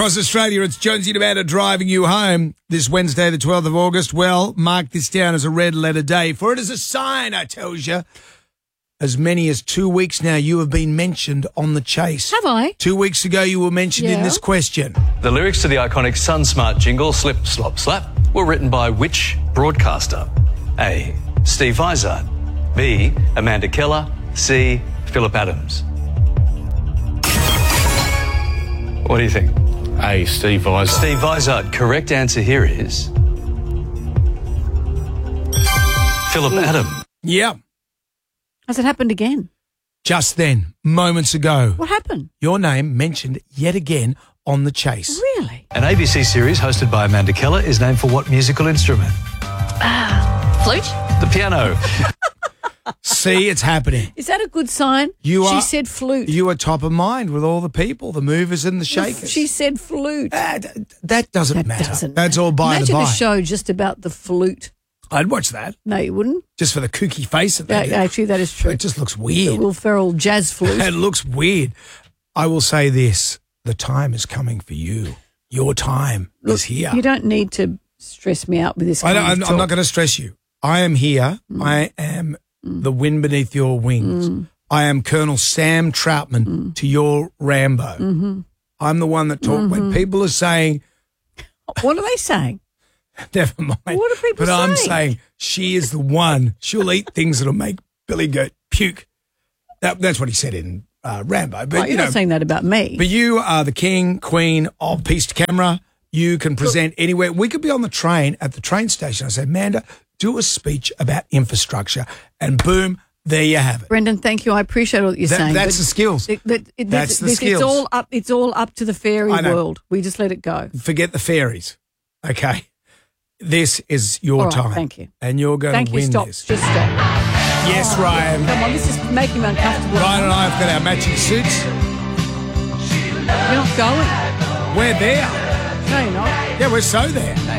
Across Australia, it's Jonesy and Amanda driving you home this Wednesday, the 12th of August. Well, mark this down as a red letter day, for it is a sign, I tells you. As many as 2 weeks now, you have been mentioned on The Chase. Have I? 2 weeks ago, you were mentioned in this question. The lyrics to the iconic SunSmart jingle, Slip, Slop, Slap, were written by which broadcaster? A. Steve Vizard. B. Amanda Keller. C. Phillip Adams. What do you think? A. Steve Vizard. Steve Vizard. Correct answer here is Phillip Adams. Yeah. Has it happened again? Just then, moments ago. What happened? Your name mentioned yet again on The Chase. Really? An ABC series hosted by Amanda Keller is named for what musical instrument? Flute? The piano. See, it's happening. Is that a good sign? She said flute. You are top of mind with all the people, the movers and the shakers. She said flute. That doesn't matter. Doesn't That's all by the Imagine by. a show just about the flute. I'd watch that. No, you wouldn't? Just for the kooky face that they do. Actually, that is true. It just looks The weird. Will Ferrell jazz flute. It looks weird. I will say this. The time is coming for you. Your time is here. You don't need to stress me out with this I'm kind of talk. not going to stress you. I am here. I am the wind beneath your wings. I am Colonel Sam Troutman to your Rambo. I'm the one that talk when people are saying, What are they saying? never mind. What are people But I'm saying? saying she is the one. She'll eat things that'll make Billy go puke. That's what he said in Rambo. But You're not saying that about me. But you are the king, queen of piece to camera. You can present anywhere. We could be on the train at the train station. I say, Amanda, do a speech about infrastructure. And boom, there you have it. Brendan, thank you. I appreciate all that you're saying. That's the skills. That's the skills. It's all up to the fairy world. We just let it go. Forget the fairies. Okay. This is your All right, time. thank you. And you're going to win Stop. this. Just stop. Yes, Ryan. Come on, this is making me uncomfortable. Ryan and I have got our matching suits. You're not going. We're there. No, you're not. Yeah, we're so there.